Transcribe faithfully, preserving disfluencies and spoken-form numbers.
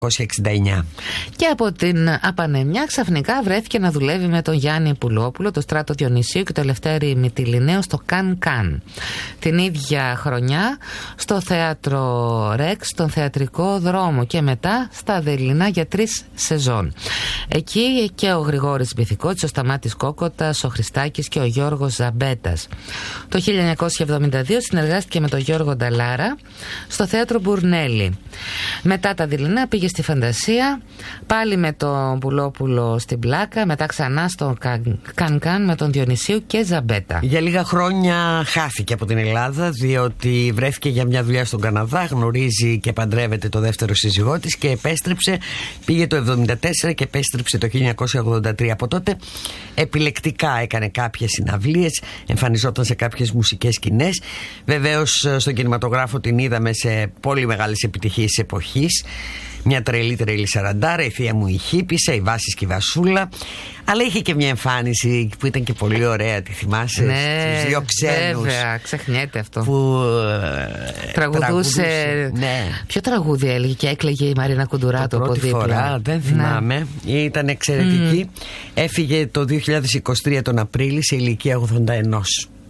εξήντα εννιά. Και από την Απανεμιά ξαφνικά βρέθηκε να δουλεύει με τον Γιάννη Πουλόπουλο, το Στράτο Διονυσίου και το Λευτέρη Μυτιληναίο στο Καν Καν. Την ίδια χρονιά στο Θέατρο Ρεξ, στον Θεατρικό Δρόμο, και μετά στα Αδελινά για τρεις σεζόν. Εκεί και ο Γρηγόρης Μπιθικότης, ο Σταμάτης Κόκοτας, ο Χριστάκης και ο Γιώργος Ζαμπέτας. Το χίλια εννιακόσια εβδομήντα δύο συνεργάστηκε με τον Γιώργο Νταλάρα στο Θέατρο Μπουρνέλη. Μετά τα Αδελινά πήγε στη Φαντασία, πάλι με τον Πουλόπουλο στην Πλάκα, μετά ξανά στο Καν Καν με τον Διονυσίου και Ζαμπέτα. Για λίγα χρόνια χάθηκε από την Ελλάδα, διότι βρέθηκε για μια δουλειά στον Καναδά, γνωρίζει και παντρεύεται το δεύτερο σύζυγό της και επέστρεψε, πήγε το εβδομήντα τέσσερα και επέστρεψε το χίλια εννιακόσια ογδόντα τρία. Από τότε επιλεκτικά έκανε κάποιες συναυλίες, εμφανιζόταν σε κάποιες μουσικές σκηνές. Βεβαίως στον κινηματογράφο την είδαμε σε πολύ μεγάλες επιτυχίες εποχής. Μια τρελή τρελή σαραντάρα, η θεία μου η Χίπισσα, η Βάσης και η Βασούλα. Αλλά είχε και μια εμφάνιση που ήταν και πολύ ωραία, τη θυμάσαι? Ναι, στους δύο ξένους. Βέβαια, ξεχνιέται αυτό. Που τραγουδούσε. τραγουδούσε ναι. Ποιο τραγούδι έλεγε και έκλαιγε η Μαρίνα Κουντουράτου από δίπλα. Φορά, δεν θυμάμαι. Ναι. Ήταν εξαιρετική. Mm. Έφυγε το δύο χιλιάδες είκοσι τρία τον Απρίλη σε ηλικία ογδόντα ένα.